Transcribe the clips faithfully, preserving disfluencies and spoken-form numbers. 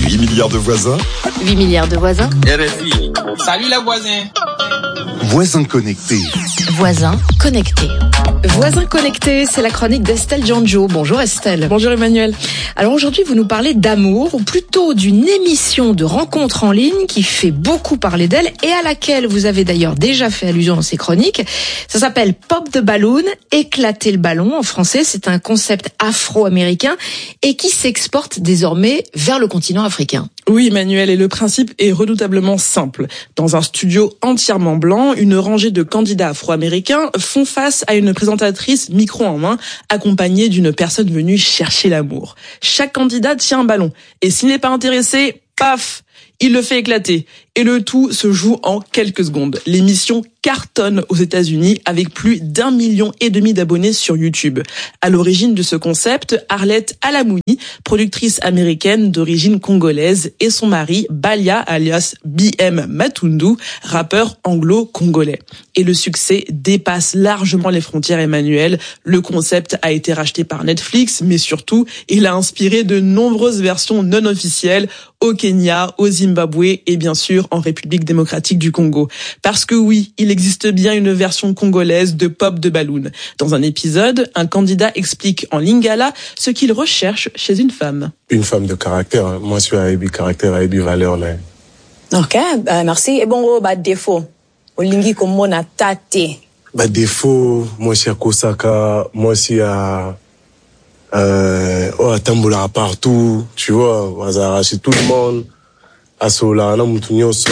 huit milliards de voisins. huit milliards de voisins. R F I. Salut les voisins. Voisins connectés. Voisins connectés. Voisins connectés, c'est la chronique d'Estelle Giangio. Bonjour Estelle. Bonjour Emmanuel. Alors aujourd'hui, vous nous parlez d'amour, ou plutôt d'une émission de rencontres en ligne qui fait beaucoup parler d'elle et à laquelle vous avez d'ailleurs déjà fait allusion dans ces chroniques. Ça s'appelle Pop the Balloon, éclater le ballon en français. C'est un concept afro-américain et qui s'exporte désormais vers le continent africain. Oui Emmanuel, et le principe est redoutablement simple. Dans un studio entièrement blanc, une rangée de candidats afro-américains font face à une présentatrice micro en main, accompagnée d'une personne venue chercher l'amour. Chaque candidat tient un ballon, et s'il n'est pas intéressé, paf, il le fait éclater. Et le tout se joue en quelques secondes. L'émission cartonne aux États-Unis avec plus d'un million et demi d'abonnés sur YouTube. À l'origine de ce concept, Arlette Alamouni, productrice américaine d'origine congolaise, et son mari, Balia alias B M Matundu, rappeur anglo-congolais. Et le succès dépasse largement les frontières, Emmanuel. Le concept a été racheté par Netflix, mais surtout, il a inspiré de nombreuses versions non officielles au Kenya, au Zimbabwe et bien sûr en République démocratique du Congo. Parce que oui, il existe bien une version congolaise de Pop the Balloon. Dans un épisode, un candidat explique en lingala ce qu'il recherche chez une femme. Une femme de caractère. Moi, je suis à caractère, à valeur là. Ok, euh, merci. Et bon, bah défaut. Olingi comme mon tate. Bah défaut, moi je suis à Kosaka, moi je suis à euh oh à Tamboula partout, tu vois, on a arraché tout le monde. À Sola, on a moutonio so.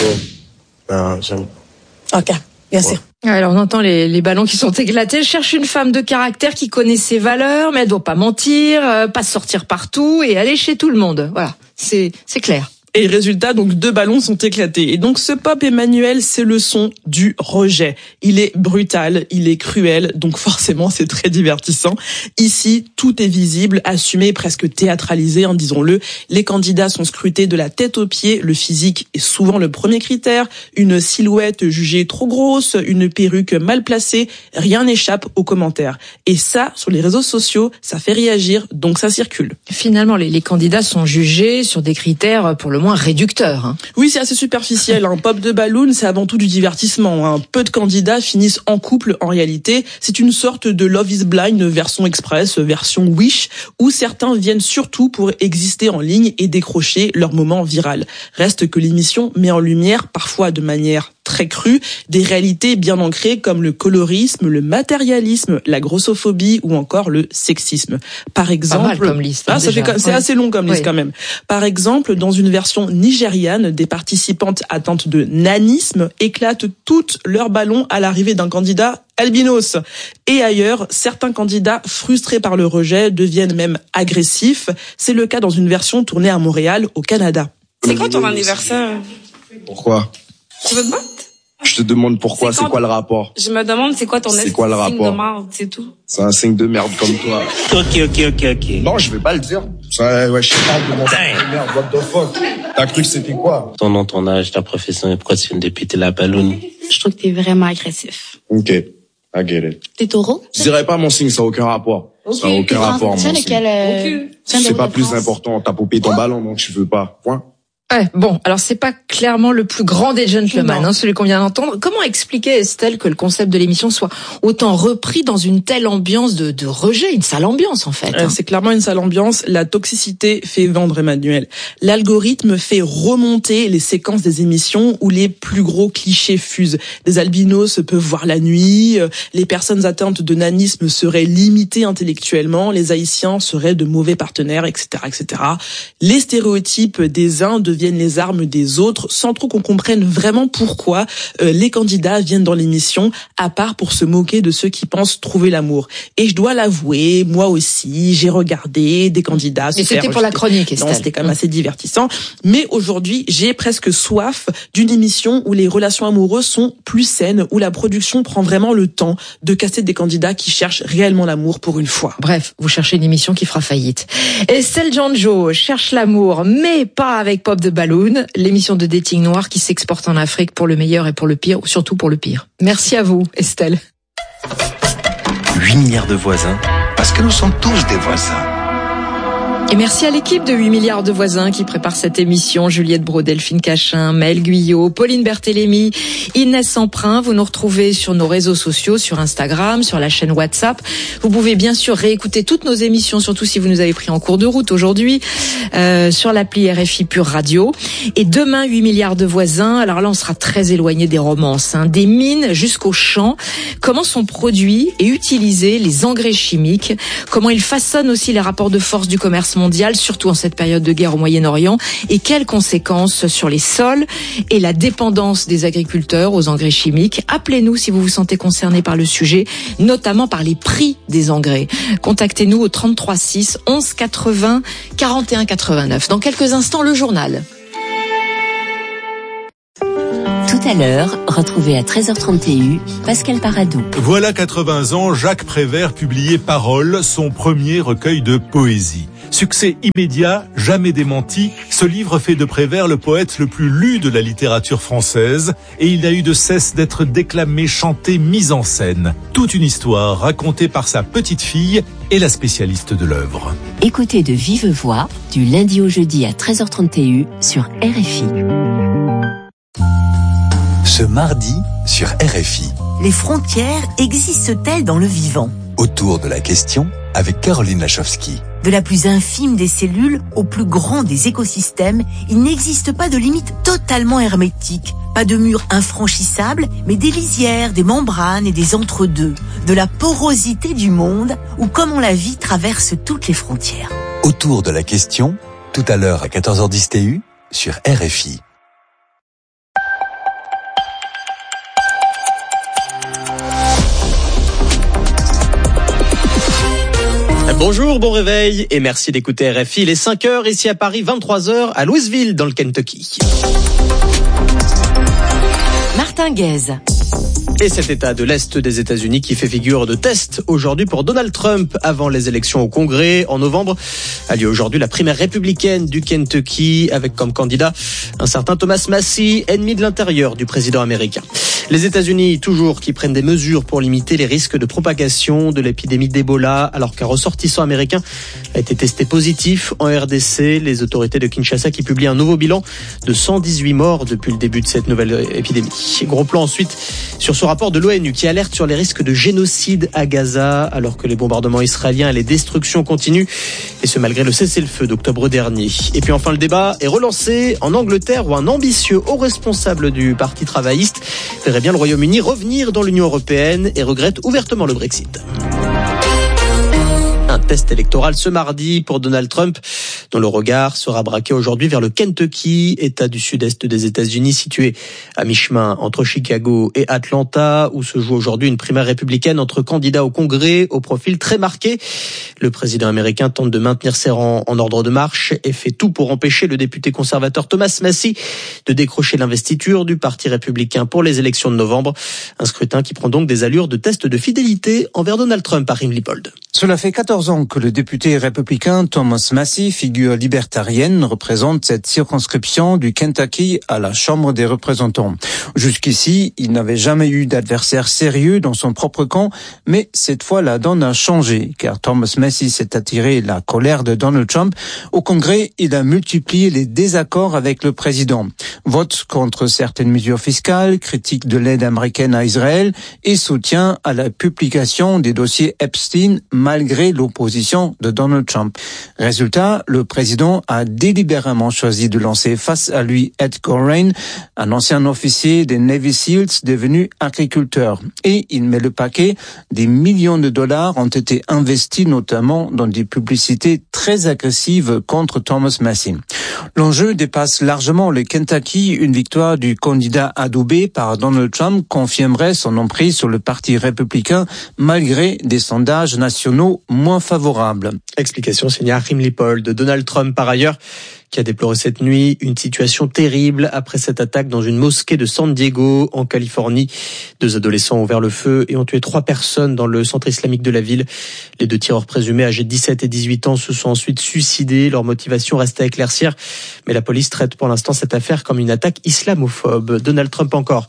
Ah, j'aime. Ok, bien sûr. Ouais. Alors on entend les, les ballons qui sont éclatés. Je cherche une femme de caractère qui connaît ses valeurs, mais elle doit pas mentir, euh, pas sortir partout et aller chez tout le monde. Voilà, c'est c'est clair. Et résultat, donc deux ballons sont éclatés. Et donc ce pop, Emmanuel, c'est le son du rejet. Il est brutal, il est cruel, donc forcément c'est très divertissant. Ici, tout est visible, assumé, presque théâtralisé, hein, disons-le. Les candidats sont scrutés de la tête aux pieds. Le physique est souvent le premier critère. Une silhouette jugée trop grosse, une perruque mal placée, rien n'échappe aux commentaires. Et ça, sur les réseaux sociaux, ça fait réagir, donc ça circule. Finalement, les, les candidats sont jugés sur des critères pour le moins réducteur. Hein. Oui, c'est assez superficiel. Un Pop the Balloon, c'est avant tout du divertissement. Hein. Peu de candidats finissent en couple en réalité. C'est une sorte de Love is Blind version express, version Wish, où certains viennent surtout pour exister en ligne et décrocher leur moment viral. Reste que l'émission met en lumière, parfois de manière très crue, des réalités bien ancrées comme le colorisme, le matérialisme, la grossophobie ou encore le sexisme. Par exemple, pas mal comme liste, ah, ça fait, c'est ouais. assez long comme liste oui. quand même. Par exemple, dans une version nigériane, des participantes atteintes de nanisme éclatent toutes leurs ballons à l'arrivée d'un candidat albinos. Et ailleurs, certains candidats frustrés par le rejet deviennent même agressifs. C'est le cas dans une version tournée à Montréal, au Canada. C'est quand ton anniversaire? Pourquoi? Tu veux te battre? Je te demande pourquoi, c'est, c'est quoi le rapport? Je me demande c'est quoi ton C'est quoi le rapport? Signe de merde, c'est tout. C'est un signe de merde comme toi. Ok, ok, ok, ok. Non, je vais pas le dire. Ça, ouais, je sais pas comment ça de merde, what the fuck? T'as cru que c'était quoi? Ton nom, ton âge, ta profession et pourquoi tu viens de péter la balloune? Je trouve que t'es vraiment agressif. Ok, I get it. T'es taureau? Je dirais pas mon signe, ça n'a aucun rapport. Okay. Ça n'a aucun rapport, mon signe. Euh... Okay. C'est pas plus important. T'as poupé ton ballon, donc tu veux pas. Point. Ouais, bon, alors c'est pas clairement le plus grand des gentlemen, hein, celui qu'on vient d'entendre. Comment expliquer, Estelle, que le concept de l'émission soit autant repris dans une telle ambiance de, de rejet, une sale ambiance en fait hein. euh, C'est clairement une sale ambiance. La toxicité fait vendre, Emmanuel. L'algorithme fait remonter les séquences des émissions où les plus gros clichés fusent. Les albinos peuvent voir la nuit, les personnes atteintes de nanisme seraient limitées intellectuellement, les haïtiens seraient de mauvais partenaires, et cetera, et cetera. Les stéréotypes des uns deviennent les armes des autres, sans trop qu'on comprenne vraiment pourquoi euh, les candidats viennent dans l'émission, à part pour se moquer de ceux qui pensent trouver l'amour. Et je dois l'avouer, moi aussi, j'ai regardé des candidats. Mais c'était pour la chronique, Estelle. Non, c'était quand même assez divertissant. Mais aujourd'hui, j'ai presque soif d'une émission où les relations amoureuses sont plus saines, où la production prend vraiment le temps de casser des candidats qui cherchent réellement l'amour pour une fois. Bref, vous cherchez une émission qui fera faillite. Estelle Giangio cherche l'amour, mais pas avec Pop the Balloon, l'émission de dating noir qui s'exporte en Afrique pour le meilleur et pour le pire, ou surtout pour le pire. Merci à vous, Estelle. huit milliards de voisins, parce que nous sommes tous des voisins. Et merci à l'équipe de huit milliards de voisins qui prépare cette émission. Juliette Brault, Delphine Cachin, Maëlle Guyot, Pauline Berthélémy, Inès Emprunt. Vous nous retrouvez sur nos réseaux sociaux, sur Instagram, sur la chaîne WhatsApp. Vous pouvez bien sûr réécouter toutes nos émissions, surtout si vous nous avez pris en cours de route aujourd'hui, euh, sur l'appli R F I Pure Radio. Et demain, huit milliards de voisins. Alors là, on sera très éloigné des romances, hein, des mines jusqu'aux champs. Comment sont produits et utilisés les engrais chimiques? Comment ils façonnent aussi les rapports de force du commerce mondial, surtout en cette période de guerre au Moyen-Orient, et quelles conséquences sur les sols et la dépendance des agriculteurs aux engrais chimiques. Appelez-nous si vous vous sentez concerné par le sujet, notamment par les prix des engrais. Contactez-nous au trente-trois six onze quatre-vingts quarante et un quatre-vingt-neuf. Dans quelques instants, le journal. Tout à l'heure, retrouvez à treize heures trente et un Pascal Paradou. Voilà quatre-vingts ans, Jacques Prévert publiait Paroles, son premier recueil de poésie. Succès immédiat, jamais démenti, ce livre fait de Prévert le poète le plus lu de la littérature française et il n'a eu de cesse d'être déclamé, chanté, mis en scène. Toute une histoire racontée par sa petite fille et la spécialiste de l'œuvre. Écoutez de vive voix, du lundi au jeudi à treize heures trente et un sur R F I. Ce mardi sur R F I. Les frontières existent-elles dans le vivant ? Autour de la question avec Caroline Lachowski. De la plus infime des cellules au plus grand des écosystèmes, il n'existe pas de limite totalement hermétique. Pas de murs infranchissables, mais des lisières, des membranes et des entre-deux. De la porosité du monde où, comment la vie traverse toutes les frontières. Autour de la question, tout à l'heure à quatorze heures dix T U sur R F I. Bonjour, bon réveil et merci d'écouter R F I. Il est cinq heures ici à Paris, vingt-trois heures à Louisville dans le Kentucky. Martin Guez. Et cet État de l'Est des États-Unis qui fait figure de test aujourd'hui pour Donald Trump avant les élections au Congrès en novembre. A lieu aujourd'hui la primaire républicaine du Kentucky avec comme candidat un certain Thomas Massie, ennemi de l'intérieur du président américain. Les États-Unis, toujours, qui prennent des mesures pour limiter les risques de propagation de l'épidémie d'Ebola, alors qu'un ressortissant américain a été testé positif en R D C. Les autorités de Kinshasa qui publient un nouveau bilan de cent dix-huit morts depuis le début de cette nouvelle épidémie. Gros plan ensuite sur ce rapport de l'ONU qui alerte sur les risques de génocide à Gaza, alors que les bombardements israéliens et les destructions continuent, et ce malgré le cessez-le-feu d'octobre dernier. Et puis enfin le débat est relancé en Angleterre où un ambitieux haut responsable du Parti travailliste verrait bien le Royaume-Uni revenir dans l'Union européenne et regrette ouvertement le Brexit. Un test électoral ce mardi pour Donald Trump, dont le regard sera braqué aujourd'hui vers le Kentucky, État du sud-est des États-Unis situé à mi-chemin entre Chicago et Atlanta, où se joue aujourd'hui une primaire républicaine entre candidats au Congrès au profil très marqué. Le président américain tente de maintenir ses rangs en ordre de marche et fait tout pour empêcher le député conservateur Thomas Massie de décrocher l'investiture du Parti républicain pour les élections de novembre. Un scrutin qui prend donc des allures de test de fidélité envers Donald Trump, Harim Lipold. Cela fait quatorze ans que le député républicain Thomas Massie, figure libertarienne, représente cette circonscription du Kentucky à la Chambre des représentants. Jusqu'ici, il n'avait jamais eu d'adversaire sérieux dans son propre camp, mais cette fois la donne a changé, car Thomas Massie s'est attiré la colère de Donald Trump. Au Congrès, il a multiplié les désaccords avec le président. Vote contre certaines mesures fiscales, critique de l'aide américaine à Israël et soutien à la publication des dossiers Epstein malgré l'opposition de Donald Trump. Résultat, le président a délibérément choisi de lancer face à lui Ed Colerain, un ancien officier des Navy Seals devenu agriculteur. Et il met le paquet, des millions de dollars ont été investis notamment dans des publicités très agressives contre Thomas Massie. L'enjeu dépasse largement le Kentucky. Une victoire du candidat adoubé par Donald Trump confirmerait son emprise sur le parti républicain malgré des sondages nationaux moins favorables. Explication signée Harim Lipold de Donald Trump par ailleurs, qui a déploré cette nuit une situation terrible après cette attaque dans une mosquée de San Diego, en Californie. Deux adolescents ont ouvert le feu et ont tué trois personnes dans le centre islamique de la ville. Les deux tireurs présumés, âgés de dix-sept et dix-huit ans, se sont ensuite suicidés. Leur motivation reste à éclaircir, mais la police traite pour l'instant cette affaire comme une attaque islamophobe. Donald Trump encore,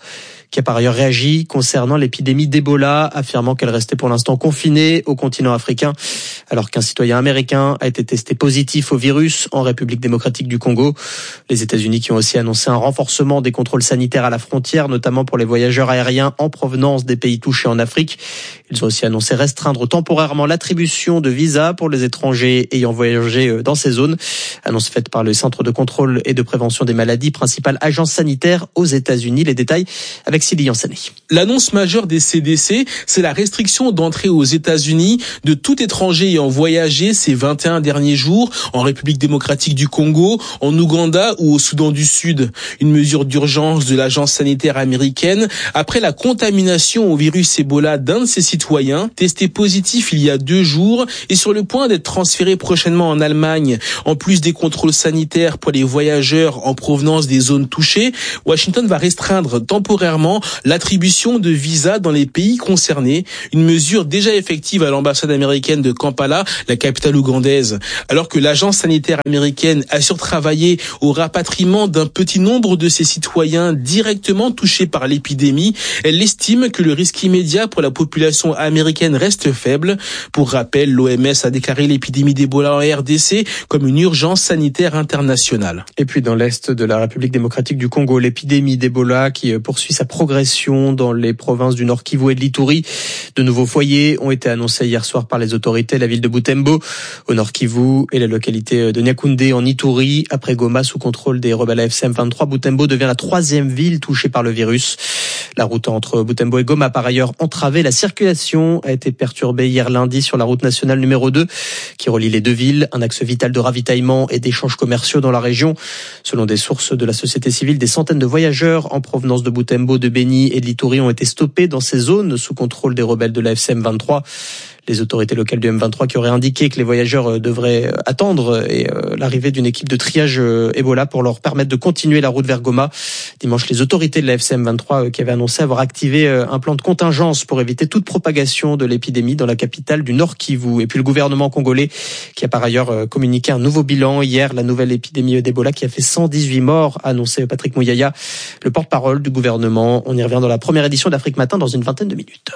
qui a par ailleurs réagi concernant l'épidémie d'Ebola, affirmant qu'elle restait pour l'instant confinée au continent africain, alors qu'un citoyen américain a été testé positif au virus en République démocratique du Congo. Les États-Unis qui ont aussi annoncé un renforcement des contrôles sanitaires à la frontière, notamment pour les voyageurs aériens en provenance des pays touchés en Afrique. Ils ont aussi annoncé restreindre temporairement l'attribution de visas pour les étrangers ayant voyagé dans ces zones. Annonce faite par le Centre de contrôle et de prévention des maladies, principale agence sanitaire aux États-Unis. Les détails avec Sylvie Yansané. L'annonce majeure des C D C, c'est la restriction d'entrée aux États-Unis de tout étranger ayant voyagé ces vingt et un derniers jours en République démocratique du Congo, en Ouganda ou au Soudan du Sud. Une mesure d'urgence de l'agence sanitaire américaine après la contamination au virus Ebola d'un de ses citoyens, testé positif il y a deux jours et sur le point d'être transféré prochainement en Allemagne. En plus des contrôles sanitaires pour les voyageurs en provenance des zones touchées, Washington va restreindre temporairement l'attribution de visas dans les pays concernés, une mesure déjà effective à l'ambassade américaine de Kampala, la capitale ougandaise. Alors que l'agence sanitaire américaine assure travailler au rapatriement d'un petit nombre de ses citoyens directement touchés par l'épidémie, elle estime que le risque immédiat pour la population américaine reste faible. Pour rappel, l'O M S a déclaré l'épidémie d'Ebola en R D C comme une urgence sanitaire internationale. Et puis dans l'est de la République démocratique du Congo, l'épidémie d'Ebola qui poursuit sa progression dans les provinces du Nord Kivu et de l'Ituri. De nouveaux foyers ont été annoncés hier soir par les autorités. La ville de Butembo au Nord Kivu et la localité de Nyakoundé en Ituri. Après Goma sous contrôle des rebelles A F C M vingt-trois, Butembo devient la troisième ville touchée par le virus. La route entre Butembo et Goma, par ailleurs entravée, la circulation a été perturbée hier lundi sur la route nationale numéro deux qui relie les deux villes, un axe vital de ravitaillement et d'échanges commerciaux dans la région. Selon des sources de la société civile, des centaines de voyageurs en provenance de Butembo, de Beni et de l'Ituri ont été stoppés dans ces zones sous contrôle des rebelles de l'A F C M vingt-trois. Les autorités locales du M vingt-trois qui auraient indiqué que les voyageurs devraient attendre et euh, l'arrivée d'une équipe de triage euh, Ebola pour leur permettre de continuer la route vers Goma. Dimanche, les autorités de la F C M vingt-trois euh, qui avaient annoncé avoir activé euh, un plan de contingence pour éviter toute propagation de l'épidémie dans la capitale du Nord Kivu. Et puis le gouvernement congolais qui a par ailleurs euh, communiqué un nouveau bilan hier, la nouvelle épidémie d'Ebola qui a fait cent dix-huit morts, annoncé Patrick Mouyaya, le porte-parole du gouvernement. On y revient dans la première édition d'Afrique Matin dans une vingtaine de minutes.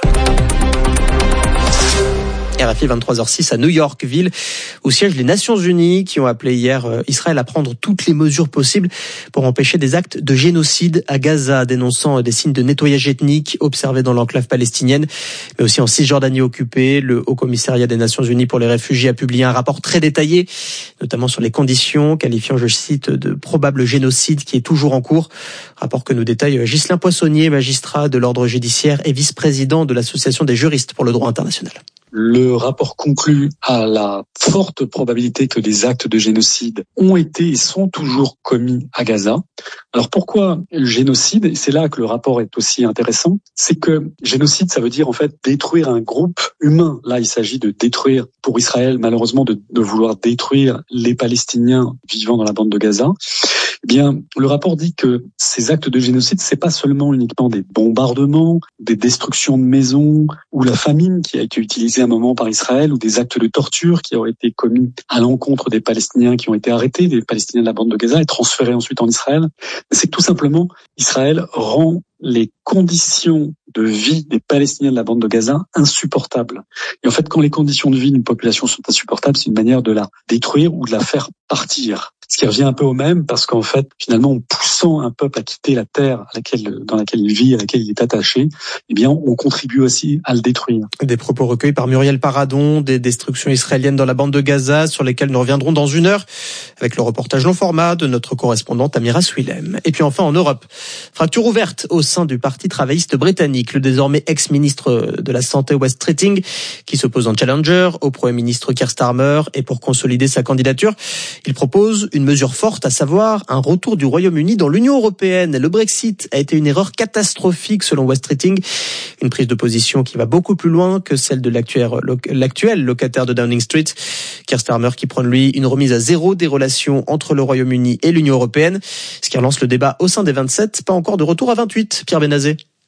R F I vingt-trois heures six à New York, ville où siègent les Nations Unies qui ont appelé hier Israël à prendre toutes les mesures possibles pour empêcher des actes de génocide à Gaza, dénonçant des signes de nettoyage ethnique observés dans l'enclave palestinienne, mais aussi en Cisjordanie occupée. Le Haut Commissariat des Nations Unies pour les réfugiés a publié un rapport très détaillé, notamment sur les conditions, qualifiant, je cite, de probable génocide qui est toujours en cours. Rapport que nous détaille Ghislain Poissonnier, magistrat de l'ordre judiciaire et vice-président de l'Association des juristes pour le droit international. Le rapport conclut à la forte probabilité que des actes de génocide ont été et sont toujours commis à Gaza. Alors pourquoi le génocide? Et c'est là que le rapport est aussi intéressant. C'est que génocide, ça veut dire en fait détruire un groupe humain. Là, il s'agit de détruire, pour Israël, malheureusement, de, de vouloir détruire les Palestiniens vivant dans la bande de Gaza. Eh bien, le rapport dit que ces actes de génocide, c'est pas seulement uniquement des bombardements, des destructions de maisons ou la famine qui a été utilisée à un moment par Israël ou des actes de torture qui auraient été commis à l'encontre des Palestiniens qui ont été arrêtés, des Palestiniens de la bande de Gaza et transférés ensuite en Israël. C'est que tout simplement, Israël rend les conditions de vie des Palestiniens de la bande de Gaza insupportables. Et en fait, quand les conditions de vie d'une population sont insupportables, c'est une manière de la détruire ou de la faire partir. Ce qui revient un peu au même parce qu'en fait, finalement, en poussant un peuple à quitter la terre à laquelle, dans laquelle il vit, à laquelle il est attaché, eh bien, on contribue aussi à le détruire. Des propos recueillis par Muriel Paradon, des destructions israéliennes dans la bande de Gaza, sur lesquelles nous reviendrons dans une heure, avec le reportage long format de notre correspondante Amira Swilem. Et puis enfin, en Europe, fracture ouverte au sein du Parti travailliste britannique, le désormais ex-ministre de la Santé Wes Streeting, qui s'oppose en challenger au Premier ministre Keir Starmer, et pour consolider sa candidature, il propose une mesure forte, à savoir un retour du Royaume-Uni dans l'Union européenne. Le Brexit a été une erreur catastrophique selon Wes Streeting, une prise de position qui va beaucoup plus loin que celle de l'actuel, l'actuel locataire de Downing Street, Keir Starmer, qui prône lui une remise à zéro des relations entre le Royaume-Uni et l'Union européenne, ce qui relance le débat au sein des vingt-sept, pas encore de retour à vingt-huit. Pierre Benazé.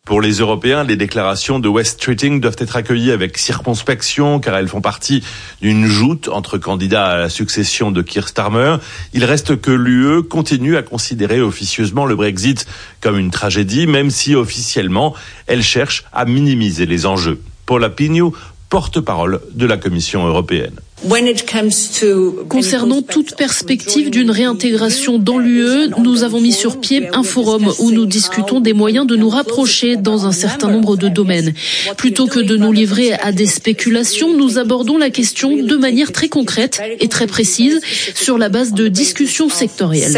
Pour les Européens, les déclarations de West Streeting doivent être accueillies avec circonspection car elles font partie d'une joute entre candidats à la succession de Keir Starmer. Il reste que l'U E continue à considérer officieusement le Brexit comme une tragédie, même si officiellement elle cherche à minimiser les enjeux. Paula Pignou, porte-parole de la Commission européenne. Concernant toute perspective d'une réintégration dans l'U E, nous avons mis sur pied un forum où nous discutons des moyens de nous rapprocher dans un certain nombre de domaines. Plutôt que de nous livrer à des spéculations, nous abordons la question de manière très concrète et très précise sur la base de discussions sectorielles.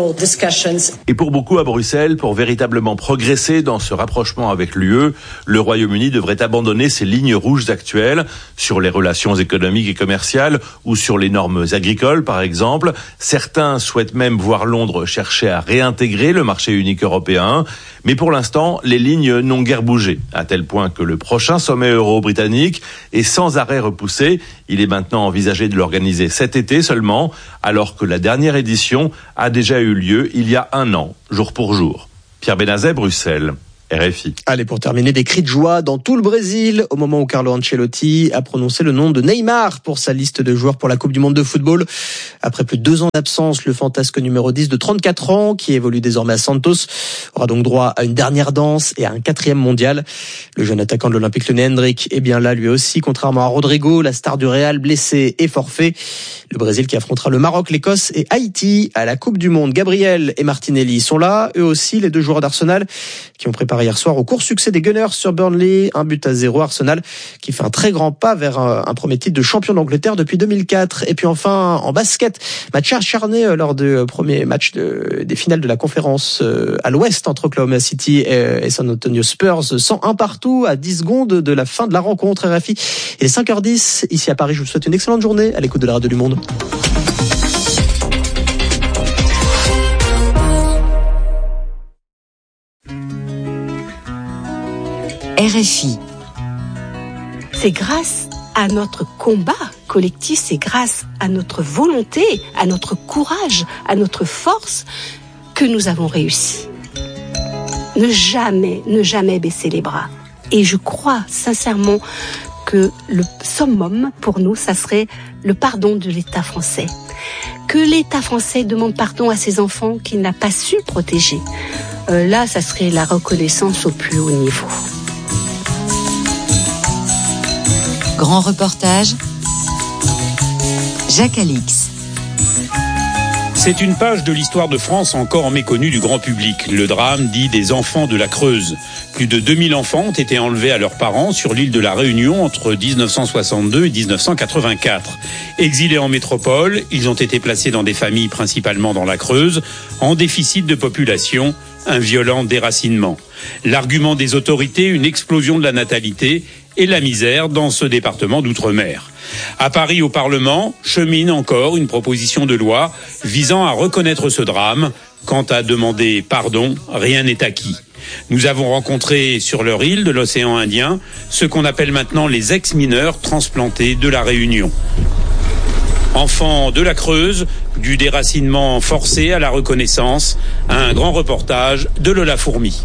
Et pour beaucoup à Bruxelles, pour véritablement progresser dans ce rapprochement avec l'U E, le Royaume-Uni devrait abandonner ses lignes rouges actuelles sur les relations économiques et commerciales ou sur les normes agricoles, par exemple. Certains souhaitent même voir Londres chercher à réintégrer le marché unique européen. Mais pour l'instant, les lignes n'ont guère bougé, à tel point que le prochain sommet euro-britannique est sans arrêt repoussé. Il est maintenant envisagé de l'organiser cet été seulement, alors que la dernière édition a déjà eu lieu il y a un an, jour pour jour. Pierre Benazet, Bruxelles. R F I. Allez, pour terminer, des cris de joie dans tout le Brésil au moment où Carlo Ancelotti a prononcé le nom de Neymar pour sa liste de joueurs pour la Coupe du Monde de football. Après plus de deux ans d'absence, le fantasque numéro dix de trente-quatre ans, qui évolue désormais à Santos, aura donc droit à une dernière danse et à un quatrième mondial. Le jeune attaquant de l'Olympique Lyonnais, Endrick, est bien là lui aussi, contrairement à Rodrigo, la star du Real, blessé et forfait. Le Brésil qui affrontera le Maroc, l'Écosse et Haïti à la Coupe du Monde. Gabriel et Martinelli sont là, eux aussi, les deux joueurs d'Arsenal qui ont préparé hier soir au court succès des Gunners sur Burnley, un but à zéro. Arsenal qui fait un très grand pas vers un, un premier titre de champion d'Angleterre depuis deux mille quatre. Et puis enfin en basket, match acharné lors du premier match de, des finales de la conférence à l'Ouest entre Oklahoma City et, et San Antonio Spurs, cent un partout à dix secondes de la fin de la rencontre. R F I, il est cinq heures dix ici à Paris. Je vous souhaite une excellente journée à l'écoute de la radio du Monde. R F I. C'est grâce à notre combat collectif, c'est grâce à notre volonté, à notre courage, à notre force que nous avons réussi. Ne jamais, ne jamais baisser les bras. Et je crois sincèrement que le summum pour nous, ça serait le pardon de l'État français. Que l'État français demande pardon à ses enfants qu'il n'a pas su protéger. Euh, là, ça serait la reconnaissance au plus haut niveau. Grand reportage, Jacques Alix. C'est une page de l'histoire de France encore méconnue du grand public. Le drame dit des enfants de la Creuse. Plus de deux mille enfants ont été enlevés à leurs parents sur l'île de la Réunion entre dix-neuf cent soixante-deux et dix-neuf cent quatre-vingt-quatre. Exilés en métropole, ils ont été placés dans des familles principalement dans la Creuse, en déficit de population, un violent déracinement. L'argument des autorités, une explosion de la natalité et la misère dans ce département d'outre-mer. À Paris, au Parlement, chemine encore une proposition de loi visant à reconnaître ce drame. Quant à demander pardon, rien n'est acquis. Nous avons rencontré sur leur île de l'océan Indien ce qu'on appelle maintenant les ex-mineurs transplantés de la Réunion. Enfants de la Creuse, du déracinement forcé à la reconnaissance, un grand reportage de Lola Fourmi.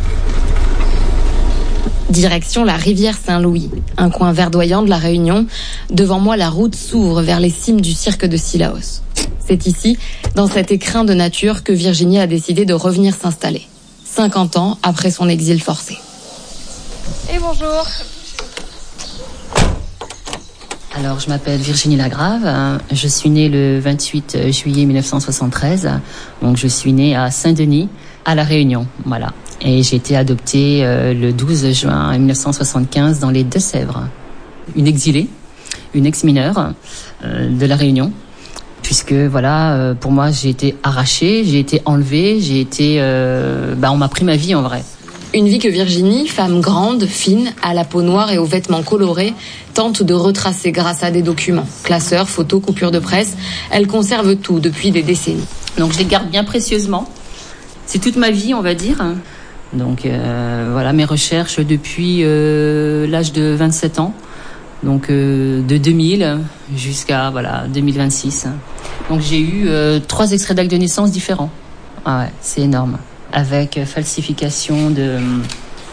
Direction la rivière Saint-Louis, un coin verdoyant de la Réunion. Devant moi, la route s'ouvre vers les cimes du cirque de Sillaos. C'est ici, dans cet écrin de nature, que Virginie a décidé de revenir s'installer. cinquante ans après son exil forcé. Et bonjour. Alors, je m'appelle Virginie Lagrave. Je suis née le vingt-huit juillet mille neuf cent soixante-treize. Donc, je suis née à Saint-Denis, à La Réunion. Voilà. Et j'ai été adoptée euh, le douze juin mille neuf cent soixante-quinze dans les Deux-Sèvres. Une exilée, une ex-mineure euh, de La Réunion. Puisque, voilà, euh, pour moi, j'ai été arrachée, j'ai été enlevée, j'ai été... Euh, bah, on m'a pris ma vie, en vrai. Une vie que Virginie, femme grande, fine, à la peau noire et aux vêtements colorés, tente de retracer grâce à des documents. Classeurs, photos, coupures de presse, elle conserve tout depuis des décennies. Donc je les garde bien précieusement. C'est toute ma vie, on va dire. Donc euh, voilà, mes recherches depuis euh, l'âge de vingt-sept ans. Donc euh, de deux mille jusqu'à voilà deux mille vingt-six. Donc j'ai eu euh, trois extraits d'actes de naissance différents. Ah ouais, c'est énorme. Avec falsification de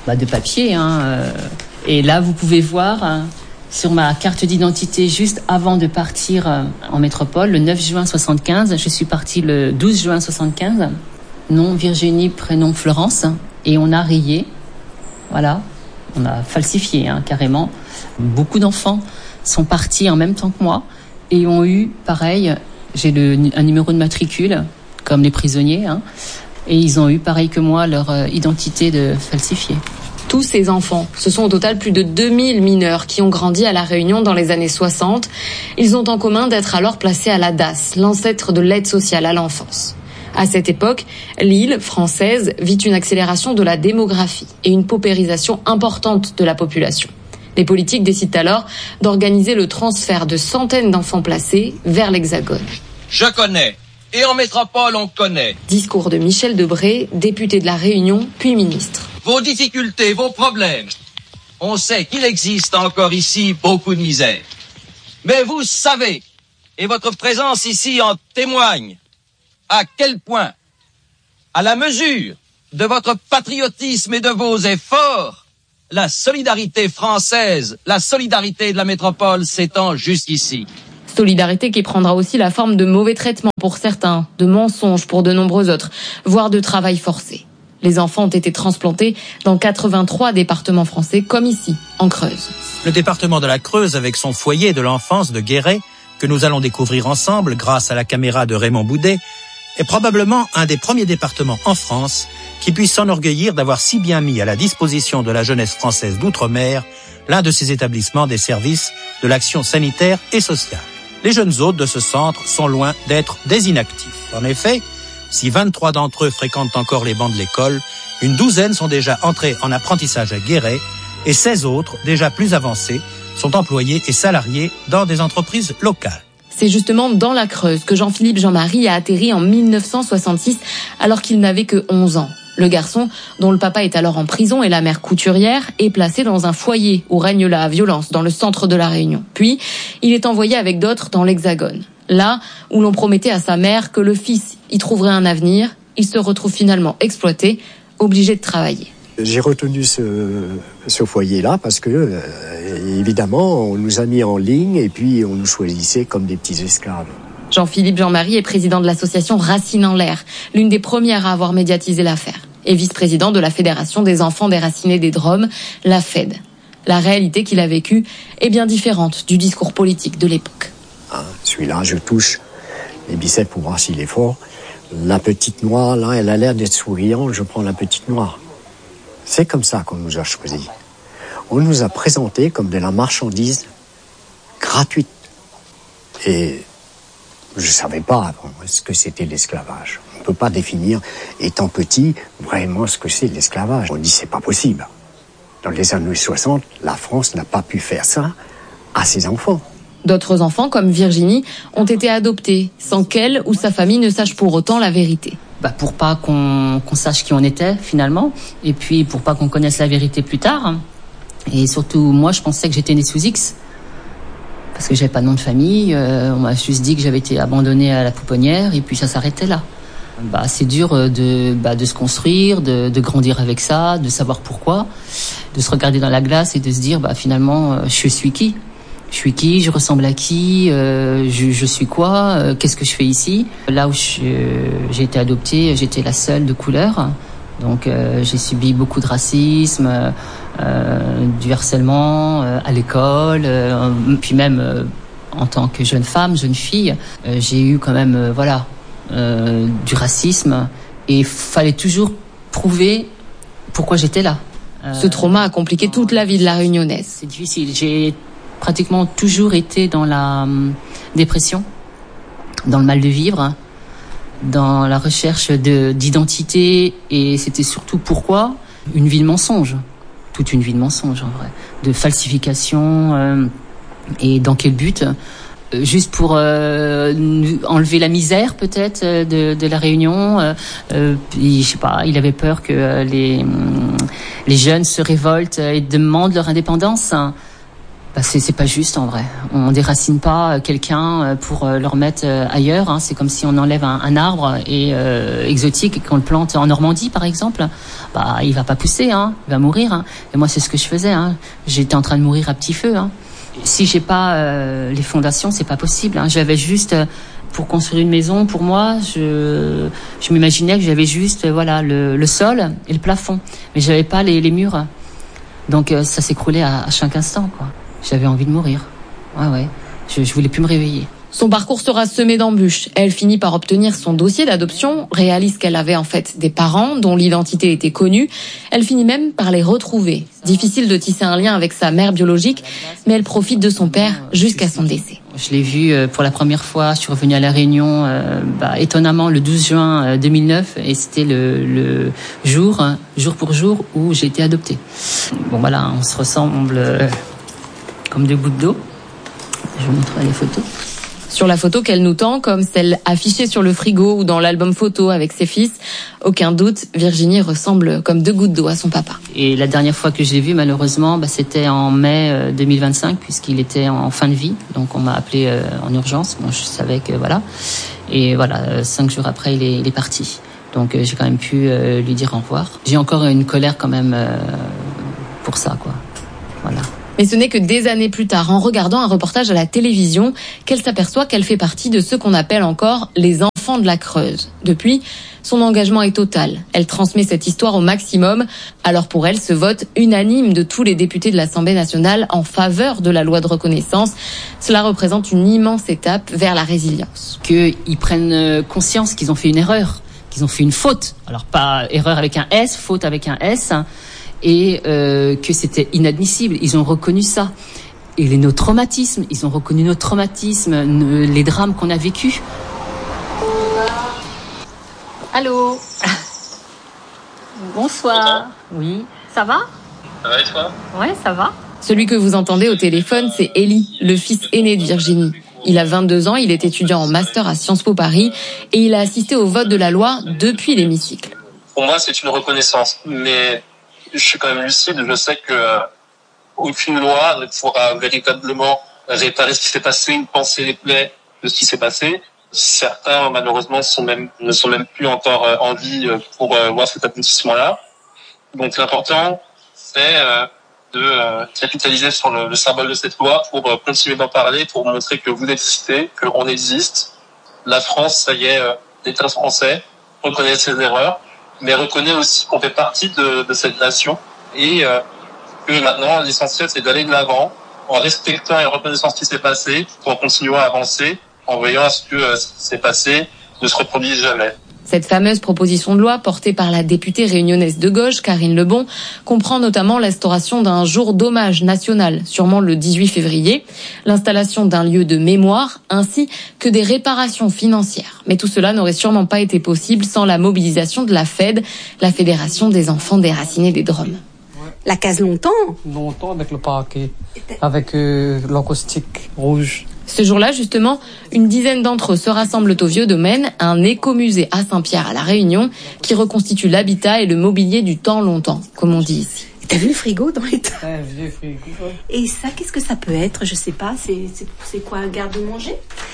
bah, de papier. Hein, euh, et là, vous pouvez voir hein, sur ma carte d'identité, juste avant de partir euh, en métropole, le neuf juin soixante-quinze, je suis partie le douze juin soixante-quinze. Nom Virginie, prénom Florence. Et on a rayé, voilà, on a falsifié hein, carrément. Beaucoup d'enfants sont partis en même temps que moi et ont eu, pareil, j'ai le, un numéro de matricule, comme les prisonniers, hein, et ils ont eu, pareil que moi, leur euh, identité de falsifiée. Tous ces enfants, ce sont au total plus de deux mille mineurs qui ont grandi à La Réunion dans les années soixante. Ils ont en commun d'être alors placés à la D A S, l'ancêtre de l'aide sociale à l'enfance. À cette époque, l'île française vit une accélération de la démographie et une paupérisation importante de la population. Les politiques décident alors d'organiser le transfert de centaines d'enfants placés vers l'Hexagone. Je connais. Et en métropole, on connaît. Discours de Michel Debré, député de La Réunion, puis ministre. Vos difficultés, vos problèmes. On sait qu'il existe encore ici beaucoup de misère. Mais vous savez, et votre présence ici en témoigne, à quel point, à la mesure de votre patriotisme et de vos efforts, la solidarité française, la solidarité de la métropole s'étend jusqu'ici. Solidarité qui prendra aussi la forme de mauvais traitements pour certains, de mensonges pour de nombreux autres, voire de travail forcé. Les enfants ont été transplantés dans quatre-vingt-trois départements français, comme ici, en Creuse. Le département de la Creuse, avec son foyer de l'enfance de Guéret, que nous allons découvrir ensemble grâce à la caméra de Raymond Boudet, est probablement un des premiers départements en France qui puisse s'enorgueillir d'avoir si bien mis à la disposition de la jeunesse française d'outre-mer l'un de ces établissements des services de l'action sanitaire et sociale. Les jeunes hôtes de ce centre sont loin d'être des inactifs. En effet, si vingt-trois d'entre eux fréquentent encore les bancs de l'école, une douzaine sont déjà entrés en apprentissage à Guéret et seize autres, déjà plus avancés, sont employés et salariés dans des entreprises locales. C'est justement dans la Creuse que Jean-Philippe Jean-Marie a atterri en mille neuf cent soixante-six alors qu'il n'avait que onze ans. Le garçon, dont le papa est alors en prison et la mère couturière, est placé dans un foyer où règne la violence dans le centre de La Réunion. Puis, il est envoyé avec d'autres dans l'Hexagone. Là où l'on promettait à sa mère que le fils y trouverait un avenir, il se retrouve finalement exploité, obligé de travailler. J'ai retenu ce, ce foyer-là parce que, euh, évidemment, on nous a mis en ligne et puis on nous choisissait comme des petits esclaves. Jean-Philippe Jean-Marie est président de l'association Racines en l'air, l'une des premières à avoir médiatisé l'affaire, et vice-président de la Fédération des enfants déracinés des Drômes, la F E D. La réalité qu'il a vécue est bien différente du discours politique de l'époque. Hein, celui-là, je touche les biceps pour voir s'il est fort. La petite noire, là, elle a l'air d'être souriante, je prends la petite noire. C'est comme ça qu'on nous a choisis. On nous a présenté comme de la marchandise gratuite. Et je ne savais pas avant ce que c'était l'esclavage. On ne peut pas définir, étant petit, vraiment ce que c'est l'esclavage. On dit c'est pas possible. Dans les années soixante, la France n'a pas pu faire ça à ses enfants. D'autres enfants, comme Virginie, ont été adoptés, sans qu'elle ou sa famille ne sache pour autant la vérité. Bah pour pas qu'on, qu'on sache qui on était, finalement, et puis pour pas qu'on connaisse la vérité plus tard. Et surtout, moi, je pensais que j'étais née sous X, parce que j'avais pas de nom de famille, euh, on m'a juste dit que j'avais été abandonnée à la pouponnière, et puis ça s'arrêtait là. Bah, c'est dur de, bah, de se construire, de, de grandir avec ça, de savoir pourquoi, de se regarder dans la glace et de se dire, bah, finalement, je suis qui ? Je suis qui ? Je ressemble à qui ? euh, je, je suis quoi ? euh, Qu'est-ce que je fais ici ? Là où je, j'ai été adoptée, j'étais la seule de couleur. Donc euh, j'ai subi beaucoup de racisme, euh, du harcèlement euh, à l'école, euh, puis même euh, en tant que jeune femme, jeune fille, euh, j'ai eu quand même euh, voilà euh, du racisme et fallait toujours prouver pourquoi j'étais là. Euh, Ce trauma a compliqué toute la vie de la Réunionnaise. C'est difficile. J'ai pratiquement toujours été dans la euh, dépression, dans le mal de vivre, dans la recherche de, d'identité, et c'était surtout pourquoi une vie de mensonge, toute une vie de mensonge en vrai, de falsification, euh, et dans quel but ? euh, Juste pour euh, enlever la misère peut-être de, de la Réunion. Euh, euh, je sais pas, il avait peur que euh, les les jeunes se révoltent et demandent leur indépendance. Bah c'est, c'est pas juste en vrai. On déracine pas quelqu'un pour le remettre ailleurs. Hein. C'est comme si on enlève un, un arbre et euh, exotique et qu'on le plante en Normandie par exemple. Bah il va pas pousser, hein. Il va mourir. Hein. Et moi c'est ce que je faisais. Hein. J'étais en train de mourir à petit feu. Hein. Si j'ai pas euh, les fondations, c'est pas possible. Hein. J'avais juste euh, pour construire une maison. Pour moi, je je m'imaginais que j'avais juste euh, voilà le, le sol et le plafond, mais j'avais pas les, les murs. Donc euh, ça s'écroulait à, à chaque instant quoi. J'avais envie de mourir. Ouais, ouais. Je, je voulais plus me réveiller. Son parcours sera semé d'embûches. Elle finit par obtenir son dossier d'adoption, réalise qu'elle avait en fait des parents dont l'identité était connue. Elle finit même par les retrouver. Difficile de tisser un lien avec sa mère biologique, mais elle profite de son père jusqu'à son décès. Je l'ai vu pour la première fois. Je suis revenue à La Réunion, euh, bah, étonnamment, le douze juin deux mille neuf, et c'était le, le jour, jour pour jour, où j'ai été adoptée. Bon voilà, on se ressemble euh, comme deux gouttes d'eau. Je vous montrerai les photos. Sur la photo qu'elle nous tend, comme celle affichée sur le frigo ou dans l'album photo avec ses fils, aucun doute, Virginie ressemble comme deux gouttes d'eau à son papa. Et la dernière fois que je l'ai vu, malheureusement, bah, c'était en mai deux mille vingt-cinq, puisqu'il était en fin de vie. Donc on m'a appelé euh, en urgence. Moi, je savais que voilà. Et voilà, cinq jours après, il est, il est parti. Donc euh, j'ai quand même pu euh, lui dire au revoir. J'ai encore une colère quand même euh, pour ça, quoi. Voilà. Mais ce n'est que des années plus tard, en regardant un reportage à la télévision, qu'elle s'aperçoit qu'elle fait partie de ceux qu'on appelle encore les enfants de la Creuse. Depuis, son engagement est total. Elle transmet cette histoire au maximum. Alors pour elle, ce vote unanime de tous les députés de l'Assemblée nationale en faveur de la loi de reconnaissance, cela représente une immense étape vers la résilience. Qu'ils prennent conscience qu'ils ont fait une erreur, qu'ils ont fait une faute. Alors pas erreur avec un S, faute avec un S, et euh, que c'était inadmissible. Ils ont reconnu ça. Et les, nos traumatismes, ils ont reconnu nos traumatismes, nos, les drames qu'on a vécus. Allô. Bonsoir. Oui. Ça va? Ça va et toi? Ouais, ça va. Celui que vous entendez au téléphone, c'est Eli, le fils aîné de Virginie. Il a vingt-deux ans, il est étudiant en master à Sciences Po Paris et il a assisté au vote de la loi depuis l'hémicycle. Pour moi, c'est une reconnaissance, mais je suis quand même lucide. Je sais que euh, aucune loi ne pourra véritablement réparer ce qui s'est passé, penser les plaies de ce qui s'est passé. Certains, malheureusement, sont même, ne sont même plus encore euh, en vie pour euh, voir cet aboutissement-là. Donc, l'important, c'est euh, de euh, capitaliser sur le, le symbole de cette loi pour euh, continuer d'en parler, pour montrer que vous existez, qu'on existe. La France, ça y est, euh, l'État français reconnaît ses erreurs, mais reconnaît aussi qu'on fait partie de, de cette nation et euh, que maintenant, l'essentiel, c'est d'aller de l'avant en respectant et en reconnaissant ce qui s'est passé, pour en continuant à avancer, en veillant à ce que euh, ce qui s'est passé ne se reproduise jamais. Cette fameuse proposition de loi portée par la députée réunionnaise de gauche, Karine Lebon, comprend notamment l'instauration d'un jour d'hommage national, sûrement le dix-huit février, l'installation d'un lieu de mémoire, ainsi que des réparations financières. Mais tout cela n'aurait sûrement pas été possible sans la mobilisation de la F E D, la Fédération des enfants déracinés des Drômes. La case longtemps Longtemps avec le parquet, avec euh, l'encaustique rouge. Ce jour-là, justement, une dizaine d'entre eux se rassemblent au Vieux Domaine, un écomusée à Saint-Pierre à La Réunion, qui reconstitue l'habitat et le mobilier du temps longtemps, comme on dit ici. T'as vu le frigo dans les temps? Ouais, vieux frigo. Et ça, qu'est-ce que ça peut être? Je sais pas, c'est, c'est, c'est quoi, un garde-manger?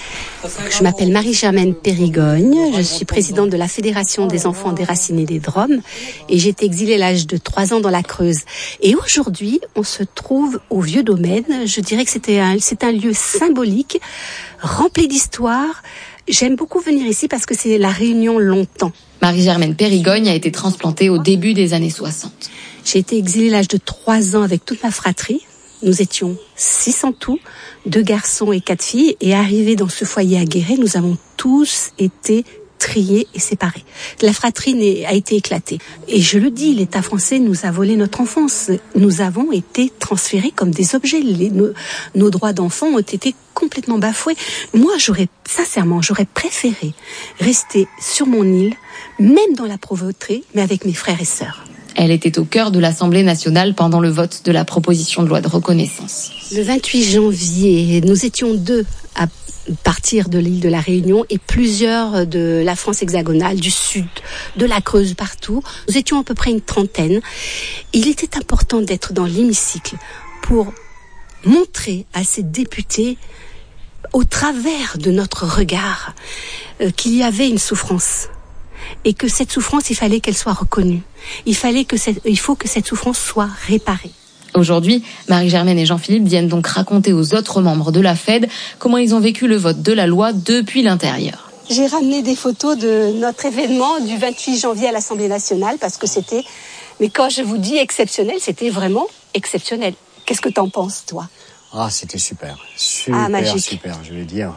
Je m'appelle Marie-Germaine Périgogne, je suis présidente de la Fédération des enfants déracinés des Drômes et j'ai été exilée à l'âge de trois ans dans la Creuse. Et aujourd'hui, on se trouve au Vieux Domaine. Je dirais que c'était un, c'est un lieu symbolique, rempli d'histoire. J'aime beaucoup venir ici parce que c'est la Réunion longtemps. Marie-Germaine Périgogne a été transplantée au début des années soixante. J'ai été exilée à l'âge de trois ans avec toute ma fratrie. Nous étions six en tout, deux garçons et quatre filles. Et arrivés dans ce foyer à Guéret, nous avons tous été triés et séparés. La fratrie a été éclatée. Et je le dis, l'État français nous a volé notre enfance. Nous avons été transférés comme des objets. Les, nos, nos droits d'enfants ont été complètement bafoués. Moi, j'aurais, sincèrement, j'aurais préféré rester sur mon île, même dans la pauvreté, mais avec mes frères et sœurs. Elle était au cœur de l'Assemblée nationale pendant le vote de la proposition de loi de reconnaissance. Le vingt-huit janvier, nous étions deux à partir de l'île de la Réunion et plusieurs de la France hexagonale, du sud, de la Creuse, partout. Nous étions à peu près une trentaine. Il était important d'être dans l'hémicycle pour montrer à ces députés, au travers de notre regard, euh, qu'il y avait une souffrance. Et que cette souffrance, il fallait qu'elle soit reconnue. Il fallait que cette, il faut que cette souffrance soit réparée. Aujourd'hui, Marie-Germaine et Jean-Philippe viennent donc raconter aux autres membres de la F E D comment ils ont vécu le vote de la loi depuis l'intérieur. J'ai ramené des photos de notre événement du vingt-huit janvier à l'Assemblée nationale parce que c'était, mais quand je vous dis exceptionnel, c'était vraiment exceptionnel. Qu'est-ce que t'en penses, toi ? Ah, c'était super. Super, ah, magique. super, je vais dire.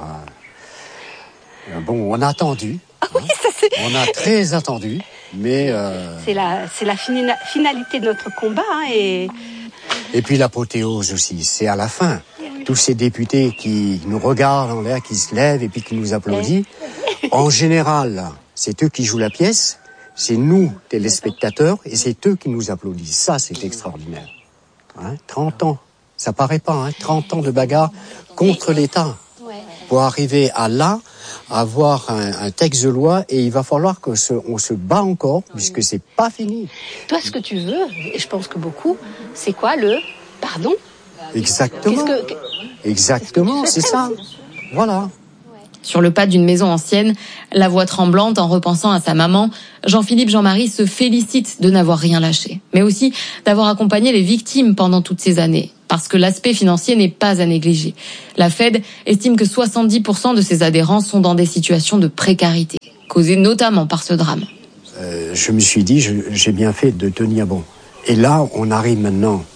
Euh, bon, on a attendu. Ah, oui, ça c'est... On a très attendu, mais... Euh... C'est la, c'est la fina- finalité de notre combat, hein, et... Et puis l'apothéose aussi, c'est à la fin. Tous ces députés qui nous regardent en l'air, qui se lèvent et puis qui nous applaudissent. En général, c'est eux qui jouent la pièce, c'est nous, téléspectateurs, et c'est eux qui nous applaudissent. Ça, c'est extraordinaire. Hein, trente ans, ça paraît pas, hein, trente ans de bagarre contre l'État. Pour arriver à là, avoir un, un texte de loi, et il va falloir qu'on se, on se bat encore, puisque c'est pas fini. Toi, ce que tu veux, et je pense que beaucoup, c'est quoi le pardon ? Exactement. Que... Exactement, c'est ça. Voilà. Sur le pas d'une maison ancienne, la voix tremblante en repensant à sa maman, Jean-Philippe Jean-Marie se félicite de n'avoir rien lâché, mais aussi d'avoir accompagné les victimes pendant toutes ces années, parce que l'aspect financier n'est pas à négliger. La F E D estime que soixante-dix pour cent de ses adhérents sont dans des situations de précarité, causées notamment par ce drame. Euh, je me suis dit, je, j'ai bien fait de tenir bon. Et là, on arrive maintenant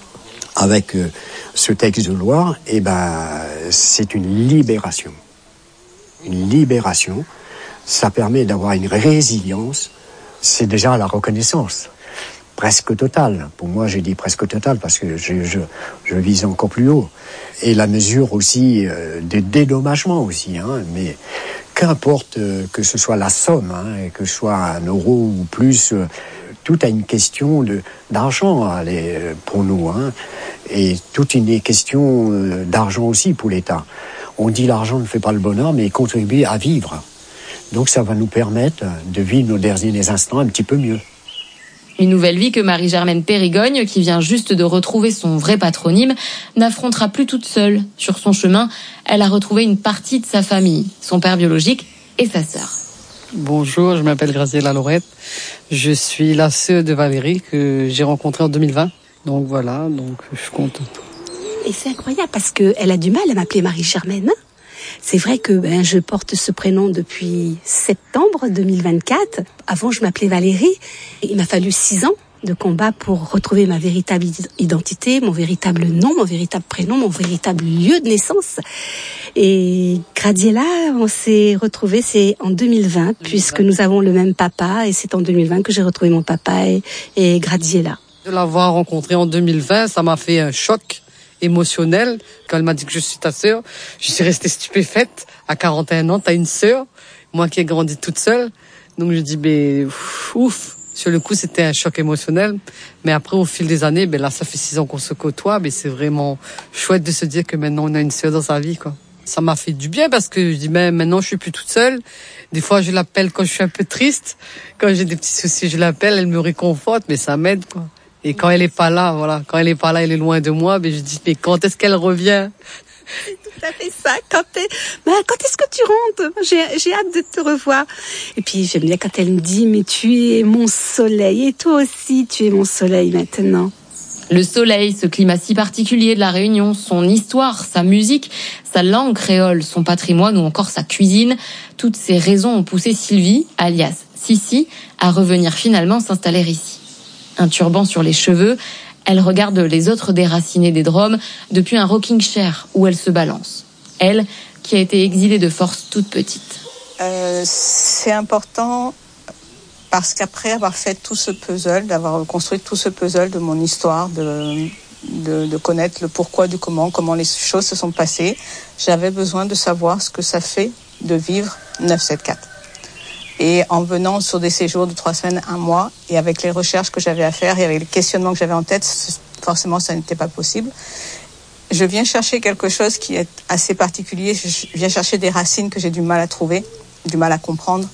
avec euh, ce texte de loi, et ben, c'est une libération. Une libération, ça permet d'avoir une résilience, c'est déjà la reconnaissance, presque totale. Pour moi, j'ai dit presque totale parce que je, je, je vise encore plus haut. Et la mesure aussi euh, des dédommagements aussi, hein, mais qu'importe euh, que ce soit la somme, hein, que ce soit un euro ou plus, euh, tout a une question de, d'argent allez, pour nous, hein, et toute une question euh, d'argent aussi pour l'État. On dit l'argent ne fait pas le bonheur, mais contribue à vivre. Donc ça va nous permettre de vivre nos derniers instants un petit peu mieux. Une nouvelle vie que Marie-Germaine Périgogne, qui vient juste de retrouver son vrai patronyme, n'affrontera plus toute seule. Sur son chemin, elle a retrouvé une partie de sa famille, son père biologique et sa sœur. Bonjour, je m'appelle Graziella Lorette. Je suis la sœur de Valérie que j'ai rencontrée en deux mille vingt. Donc voilà, donc je suis contente. Et c'est incroyable parce qu'elle a du mal à m'appeler Marie-Germaine. C'est vrai que ben, je porte ce prénom depuis septembre deux mille vingt-quatre. Avant, je m'appelais Valérie. Il m'a fallu six ans de combat pour retrouver ma véritable identité, mon véritable nom, mon véritable prénom, mon véritable lieu de naissance. Et Graziella, on s'est retrouvés, c'est en deux mille vingt, puisque nous avons le même papa. Et c'est en deux mille vingt que j'ai retrouvé mon papa et, et Graziella. De l'avoir rencontrée en deux mille vingt, ça m'a fait un choc émotionnel. Quand elle m'a dit que je suis ta sœur, je suis restée stupéfaite. À quarante et un ans, t'as une sœur, moi qui ai grandi toute seule. Donc je dis, ben ouf, ouf. Sur le coup, c'était un choc émotionnel. Mais après, au fil des années, ben là, ça fait six ans qu'on se côtoie. Mais c'est vraiment chouette de se dire que maintenant, on a une sœur dans sa vie, quoi. Ça m'a fait du bien parce que je dis, ben maintenant, je suis plus toute seule. Des fois, je l'appelle quand je suis un peu triste. Quand j'ai des petits soucis, je l'appelle, elle me réconforte, mais ça m'aide, quoi. Et quand elle est pas là, voilà, quand elle est pas là, elle est loin de moi, mais je dis, mais quand est-ce qu'elle revient? C'est tout à fait ça. Quand, ben, quand est-ce que tu rentres? J'ai, j'ai hâte de te revoir. Et puis, j'aime bien quand elle me dit, mais tu es mon soleil. Et toi aussi, tu es mon soleil maintenant. Le soleil, ce climat si particulier de la Réunion, son histoire, sa musique, sa langue créole, son patrimoine ou encore sa cuisine, toutes ces raisons ont poussé Sylvie, alias Sissi, à revenir finalement s'installer ici. Un turban sur les cheveux, elle regarde les autres déracinés des Drômes depuis un rocking chair où elle se balance. Elle, qui a été exilée de force toute petite. Euh, c'est important parce qu'après avoir fait tout ce puzzle, d'avoir construit tout ce puzzle de mon histoire, de, de, de connaître le pourquoi du comment, comment les choses se sont passées, j'avais besoin de savoir ce que ça fait de vivre neuf sept quatre. Et en venant sur des séjours de trois semaines, un mois, et avec les recherches que j'avais à faire et avec les questionnements que j'avais en tête, forcément, ça n'était pas possible. Je viens chercher quelque chose qui est assez particulier. Je viens chercher des racines que j'ai du mal à trouver, du mal à comprendre,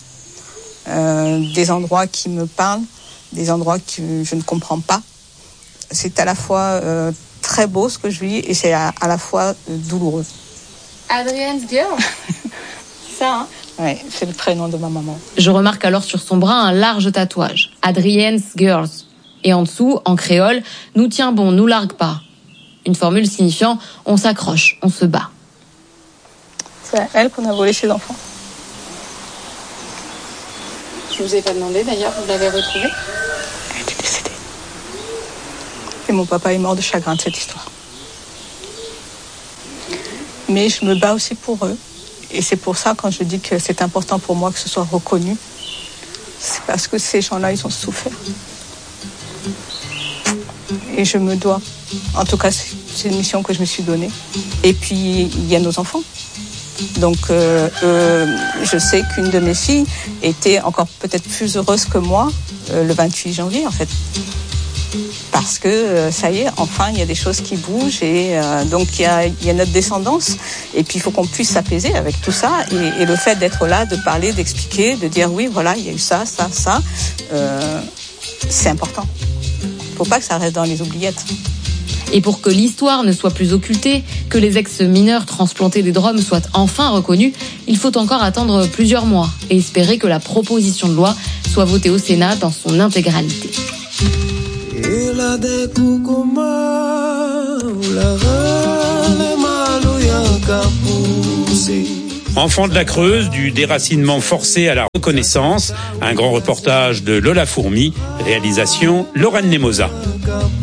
euh, des endroits qui me parlent, des endroits que je ne comprends pas. C'est à la fois euh, très beau ce que je vis et c'est à, à la fois douloureux. Adrienne's Girl. C'est ça, hein? Oui, c'est le prénom de ma maman. Je remarque alors sur son bras un large tatouage, Adrienne's Girls. Et en dessous, en créole, nous tient bon, nous largue pas. Une formule signifiant on s'accroche, on se bat. C'est à elle qu'on a volé ses enfants. Je vous ai pas demandé d'ailleurs, vous l'avez retrouvée? Elle était décédée. Et mon papa est mort de chagrin de cette histoire. Mais je me bats aussi pour eux. Et c'est pour ça, quand je dis que c'est important pour moi que ce soit reconnu, c'est parce que ces gens-là, ils ont souffert. Et je me dois. En tout cas, c'est une mission que je me suis donnée. Et puis, il y a nos enfants. Donc, euh, euh, je sais qu'une de mes filles était encore peut-être plus heureuse que moi euh, le vingt-huit janvier, en fait. Parce que, euh, ça y est, enfin, il y a des choses qui bougent. Et euh, donc, il y a, il y a notre descendance. Et puis, il faut qu'on puisse s'apaiser avec tout ça. Et, et le fait d'être là, de parler, d'expliquer, de dire, oui, voilà, il y a eu ça, ça, ça, euh, c'est important. Il ne faut pas que ça reste dans les oubliettes. Et pour que l'histoire ne soit plus occultée, que les ex-mineurs transplantés des Drômes soient enfin reconnus, il faut encore attendre plusieurs mois et espérer que la proposition de loi soit votée au Sénat dans son intégralité. Enfants de la Creuse, du déracinement forcé à la reconnaissance, un grand reportage de Lola Fourmi, réalisation Lorraine Nemosa.